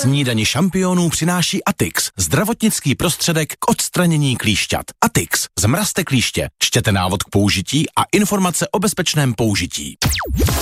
Snídani šampionů přináší Atix, zdravotnický prostředek k odstranění klíšťat. Atix, zmrazte klíště, čtěte návod k použití a informace o bezpečném použití.